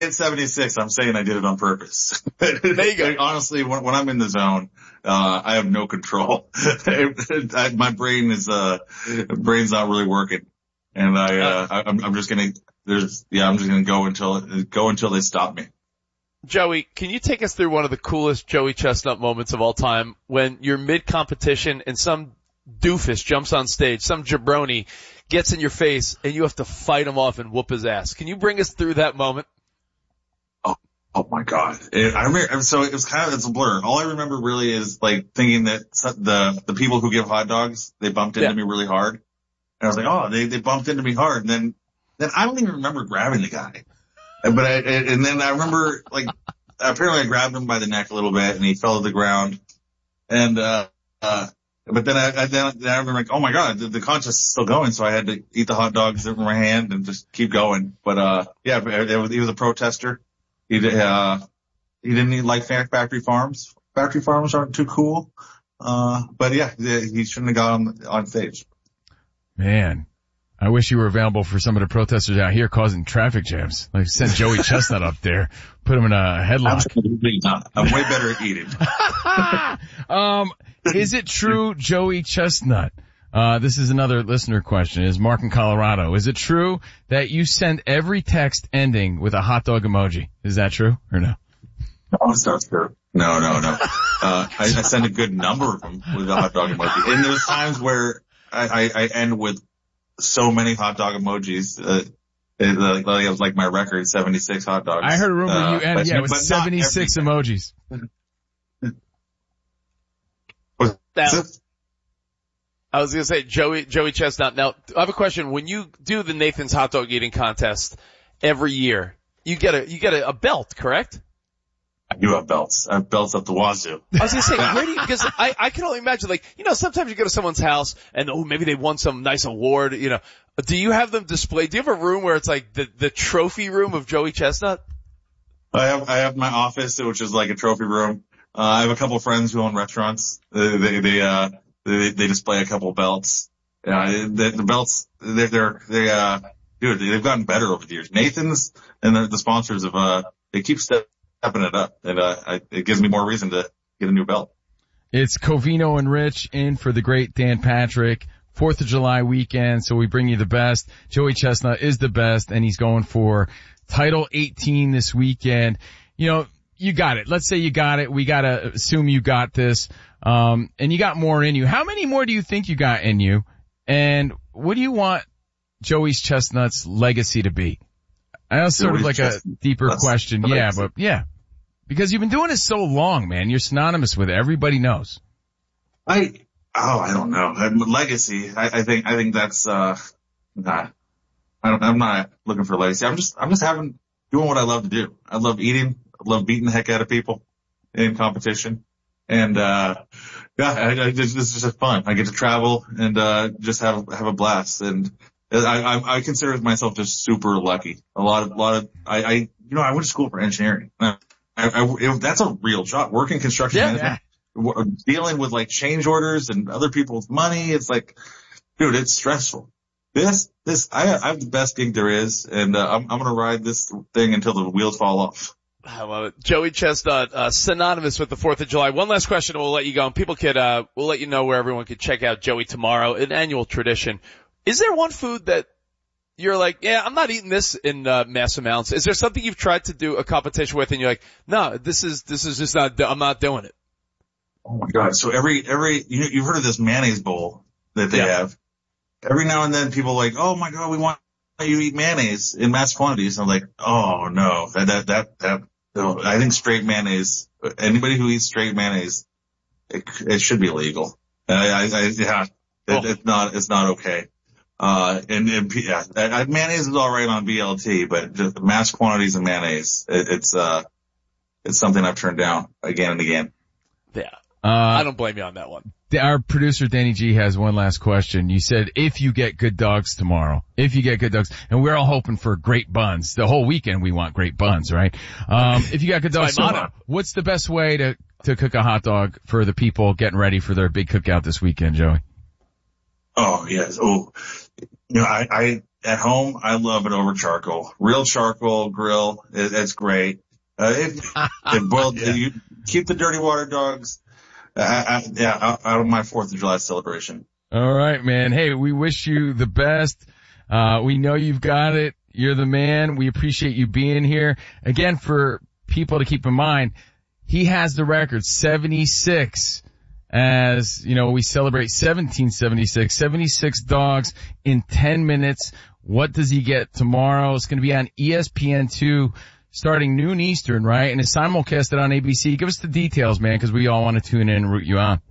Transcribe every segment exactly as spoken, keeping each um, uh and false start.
hit seventy-six, I'm saying I did it on purpose. There you go. Honestly, when, when I'm in the zone, uh, I have no control. I, my brain is, uh, brain's not really working. And I, uh, I I'm, I'm just gonna, there's, yeah, I'm just gonna go until, go until they stop me. Joey, can you take us through one of the coolest Joey Chestnut moments of all time when you're mid-competition and some doofus jumps on stage, some jabroni gets in your face and you have to fight him off and whoop his ass? Can you bring us through that moment? Oh, oh my God. It, I remember, so it was kind of, it's a blur. All I remember really is like thinking that the, the people who give hot dogs, they bumped into yeah. me really hard. And I was like, oh, they, they bumped into me hard. And then, then I don't even remember grabbing the guy. But I, and then I remember, like, apparently I grabbed him by the neck a little bit and he fell to the ground. And, uh, uh, but then I, I then, then I remember like, oh my God, the, the contest is still going. So I had to eat the hot dogs in my hand and just keep going. But, uh, yeah, it was, he was a protester. He, uh, he didn't eat like factory farms. Factory farms aren't too cool. Uh, but yeah, he shouldn't have got on, on stage. Man. I wish you were available for some of the protesters out here causing traffic jams. Like send Joey Chestnut up there, put him in a headlock. Absolutely not. I'm way better at eating. um, is it true, Joey Chestnut? Uh, this is another listener question. Is Mark in Colorado? Is it true that you send every text ending with a hot dog emoji? Is that true or no? No, it's not true. No, no, no. Uh, I, I send a good number of them with a hot dog emoji. And there's times where I, I, I end with so many hot dog emojis. Uh, it, uh, it was like my record, seventy-six hot dogs. I heard a rumor uh, you end, yeah, with seventy-six emojis. Now, I was going to say, Joey, Joey Chestnut. Now, I have a question. When you do the Nathan's hot dog eating contest every year, you get a, you get a, a belt, correct? I do have belts. I have belts up the wazoo. I was going to say, where do you, because I, I can only imagine, like, you know, sometimes you go to someone's house and, oh, maybe they won some nice award, you know. Do you have them displayed? Do you have a room where it's like the, the trophy room of Joey Chestnut? I have, I have my office, which is like a trophy room. Uh, I have a couple of friends who own restaurants. They, they, they uh, they, they display a couple of belts. Yeah, the, the belts, they're, they're, they, uh, dude, they've gotten better over the years. Nathan's and the, the sponsors of, uh, they keep stepping stepping it up, and uh, I, it gives me more reason to get a new belt. It's Covino and Rich in for the great Dan Patrick. Fourth of July weekend, so we bring you the best. Joey Chestnut is the best, and he's going for Title eighteen this weekend. You know, you got it. Let's say you got it. We gotta assume you got this, um, and you got more in you. How many more do you think you got in you? And what do you want Joey Chestnut's legacy to be? I know it's sort of like a deeper question. Yeah, but yeah. Because you've been doing it so long, man. You're synonymous with it. Everybody knows. I, oh, I don't know. Legacy. I, I think, I think that's, uh, nah. I don't, I'm not looking for legacy. I'm just, I'm just having, doing what I love to do. I love eating. I love beating the heck out of people in competition. And, uh, yeah, I, I just, this is just fun. I get to travel and, uh, just have, have a blast. And, I, I, I consider myself just super lucky. A lot of, a lot of, I, I, you know, I went to school for engineering. I, I, it, that's a real job. Working construction yeah, management, yeah. dealing with like change orders and other people's money. It's like, dude, it's stressful. This, this, I, I have the best gig there is, and uh, I'm, I'm gonna ride this thing until the wheels fall off. I love it. Joey Chestnut, uh, synonymous with the fourth of July. One last question and we'll let you go. And people could, uh, we'll let you know where everyone could check out Joey tomorrow, an annual tradition. Is there one food that you're like, yeah, I'm not eating this in uh, mass amounts? Is there something you've tried to do a competition with and you're like, no, this is, this is just not, I'm not doing it? Oh my God. So every, every, you, you've heard of this mayonnaise bowl that they yeah. have. Every now and then people are like, oh my God, we want you to eat mayonnaise in mass quantities. And I'm like, oh no, that, that, that, that, no. I think straight mayonnaise, anybody who eats straight mayonnaise, it, it should be illegal. I, I, I yeah, it, oh. it's not, it's not okay. Uh, and, and yeah, I, mayonnaise is all right on B L T, but just mass quantities of mayonnaise, it, it's, uh, it's something I've turned down again and again. Yeah. Uh, I don't blame you on that one. Our producer Danny G has one last question. You said if you get good dogs tomorrow, if you get good dogs, and we're all hoping for great buns. The whole weekend we want great buns, right? Um, if you got good dogs tomorrow, what's the best way to, to cook a hot dog for the people getting ready for their big cookout this weekend, Joey? Oh, yes. Oh, you know, I, I, at home, I love it over charcoal. Real charcoal grill, it, it's great. Uh, it, it boiled, yeah. You keep the dirty water dogs, uh, I, yeah, out, out of my fourth of July celebration. All right, man. Hey, we wish you the best. Uh, we know you've got it. You're the man. We appreciate you being here. Again, for people to keep in mind, he has the record seventy-six. As, you know, we celebrate seventeen seventy-six, seventy-six dogs in ten minutes. What does he get tomorrow? It's going to be on E S P N two starting noon Eastern, right? And it's simulcasted on A B C. Give us the details, man, because we all want to tune in and root you on.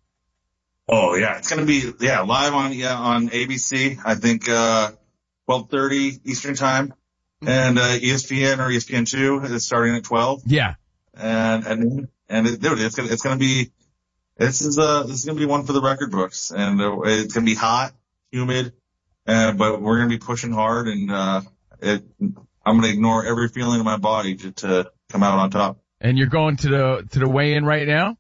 Oh, yeah. It's going to be, yeah, live on, yeah, on A B C. I think, uh, twelve thirty Eastern time. And, uh, E S P N or E S P N two is starting at twelve. Yeah. And, and, and it, dude, it's going to, it's going to be, This is uh this is gonna be one for the record books, and uh, it's gonna be hot, humid, uh, but we're gonna be pushing hard, and uh it, I'm gonna ignore every feeling in my body to, to come out on top. And you're going to the to the weigh-in right now?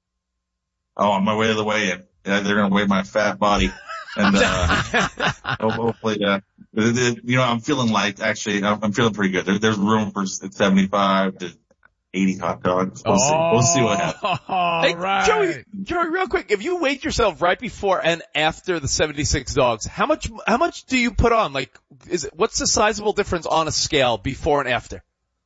Oh, on my way to the weigh-in, yeah, they're gonna weigh my fat body, and uh hopefully, uh, you know, I'm feeling light. Actually, I'm, I'm feeling pretty good. There, there's room for seventy-five to eighty hot dogs. We'll oh, see. We'll see what happens. Hey, right. Joey, Joey, real quick, if you weighed yourself right before and after the seventy-six dogs, how much, how much do you put on? Like, is it, what's the sizable difference on a scale before and after?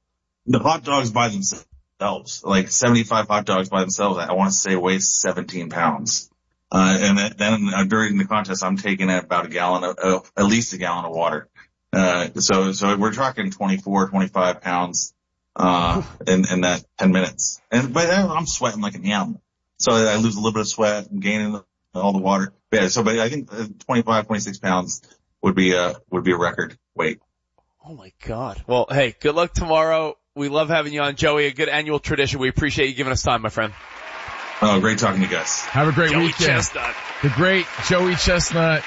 The hot dogs by themselves, like seventy-five hot dogs by themselves, I want to say weigh seventeen pounds. Uh, and then uh, during the contest, I'm taking about a gallon of, uh, at least a gallon of water. Uh, so, so we're talking twenty-four, twenty-five pounds. Uh, in, in that ten minutes. And by then I'm sweating like an animal. So I lose a little bit of sweat and gaining all the water. But yeah, so, but I think twenty-five, twenty-six pounds would be a, would be a record weight. Oh my God. Well, hey, good luck tomorrow. We love having you on, Joey. A good annual tradition. We appreciate you giving us time, my friend. Oh, great talking to you guys. Have a great Joey weekend. Chestnut. The great Joey Chestnut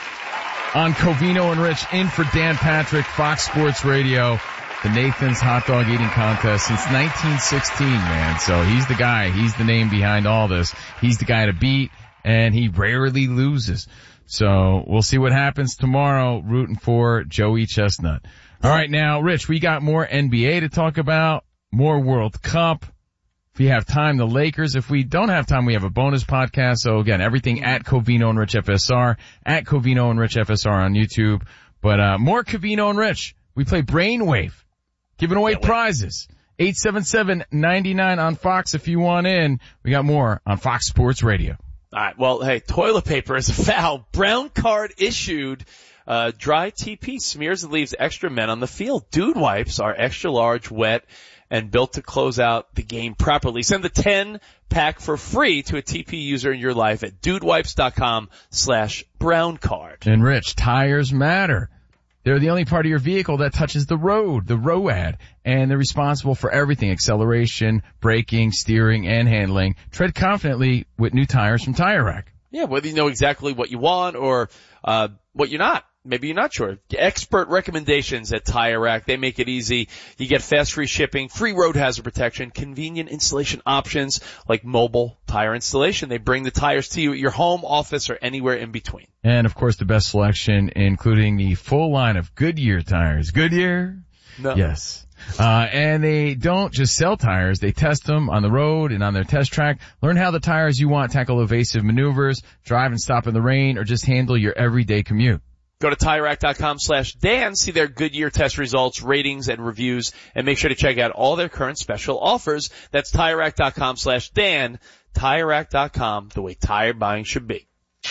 on Covino and Rich in for Dan Patrick, Fox Sports Radio. The Nathan's Hot Dog Eating Contest since nineteen sixteen, man. So he's the guy. He's the name behind all this. He's the guy to beat, and he rarely loses. So we'll see what happens tomorrow, rooting for Joey Chestnut. All right, now, Rich, we got more N B A to talk about, more World Cup. If you have time, the Lakers. If we don't have time, we have a bonus podcast. So again, everything at Covino and Rich F S R, at Covino and Rich F S R on YouTube. But uh more Covino and Rich. We play Brainwave. Giving away prizes. eight seven seven, nine nine on Fox if you want in. We got more on Fox Sports Radio. All right. Well, hey, toilet paper is a foul. Brown card issued. Uh, dry T P smears and leaves extra men on the field. Dude wipes are extra large, wet, and built to close out the game properly. Send the ten pack for free to a T P user in your life at dudewipes.com slash brown card. And Rich, tires matter. They're the only part of your vehicle that touches the road, the R O A D, and they're responsible for everything, acceleration, braking, steering, and handling. Tread confidently with new tires from Tire Rack. Yeah, whether you know exactly what you want or uh what you're not. Maybe you're not sure. Expert recommendations at Tire Rack. They make it easy. You get fast free shipping, free road hazard protection, convenient installation options like mobile tire installation. They bring the tires to you at your home, office, or anywhere in between. And of course the best selection, including the full line of Goodyear tires. Goodyear? No. Yes. Uh, and they don't just sell tires, they test them on the road and on their test track. Learn how the tires you want tackle evasive maneuvers, drive and stop in the rain, or just handle your everyday commute. Go to Tire Rack dot com slash Dan, see their Goodyear test results, ratings, and reviews, and make sure to check out all their current special offers. That's Tire Rack dot com slash Dan, Tire Rack dot com, the way tire buying should be.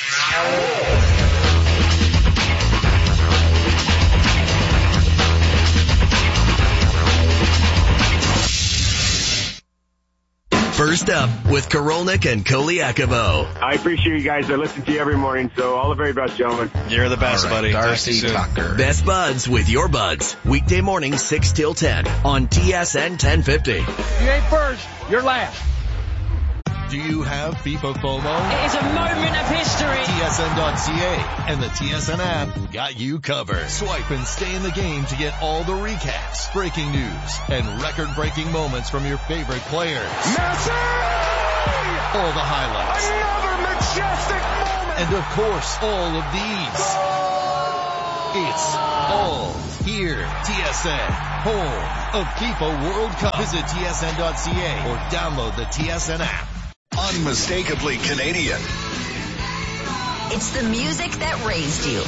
First up with Korolnik and Koliakovo. I appreciate you guys. I listen to you every morning, so all the very best, gentlemen. You're the best, right, buddy. Darcy Tucker. Best Buds with your buds. Weekday morning, six till ten on T S N ten fifty. You ain't first, you're last. Do you have FIFA FOMO? It is a moment of history. T S N dot C A and the T S N app got you covered. Swipe and stay in the game to get all the recaps, breaking news, and record-breaking moments from your favorite players. Messi! All the highlights. Another majestic moment! And of course, all of these. It's all here. T S N, home of FIFA World Cup. Visit T S N dot C A or download the T S N app. Unmistakably Canadian. It's the music that raised you.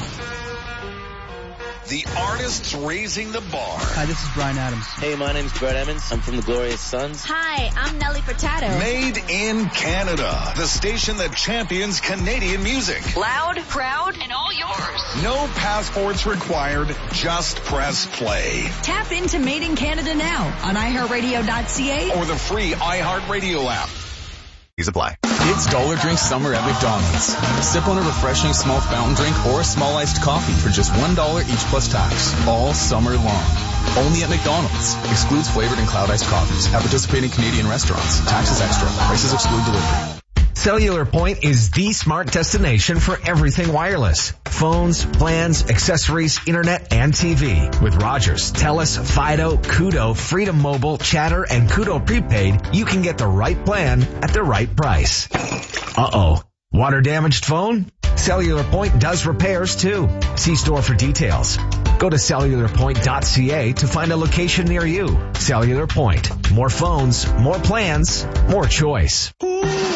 The artists raising the bar. Hi, this is Bryan Adams. Hey, my name's Brett Emmons. I'm from the Glorious Sons. Hi, I'm Nelly Furtado. Made in Canada. The station that champions Canadian music. Loud, proud, and all yours. No passports required. Just press play. Tap into Made in Canada now on i heart radio dot c a or the free iHeartRadio app. Please apply. It's Dollar Drink Summer at McDonald's. Sip on a refreshing small fountain drink or a small iced coffee for just one dollar each plus tax. All summer long. Only at McDonald's. Excludes flavored and cloud iced coffees. At participating Canadian restaurants. Taxes extra. Prices exclude delivery. Cellular Point is the smart destination for everything wireless. Phones, plans, accessories, internet, and T V. With Rogers, Telus, Fido, Koodo, Freedom Mobile, Chatter, and Koodo Prepaid, you can get the right plan at the right price. Uh-oh. Water damaged phone? Cellular Point does repairs too. See store for details. Go to cellular point dot c a to find a location near you. Cellular Point. More phones, more plans, more choice.